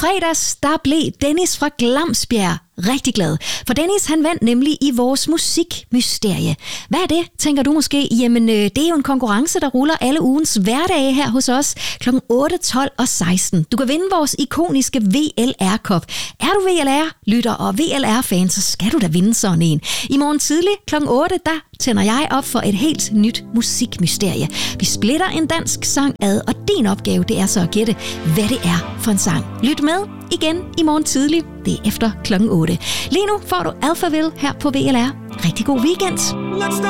fredags, der blev Dennis fra Glamsbjerg rigtig glad. For Dennis, han vandt nemlig i vores musikmysterie. Hvad er det, tænker du måske? Jamen, det er jo en konkurrence, der ruller alle ugens hverdage her hos os kl. 8, 12 og 16. Du kan vinde vores ikoniske VLR-kop. Er du VLR-lytter og VLR-fan, så skal du da vinde sådan en. I morgen tidlig kl. 8, der tænder jeg op for et helt nyt musikmysterie. Vi splitter en dansk sang ad, og din opgave, det er så at gætte, hvad det er for en sang. Lyt med igen i morgen tidlig. Det er efter kl. 8. Lige nu får du Alphaville her på VLR. Rigtig god weekend.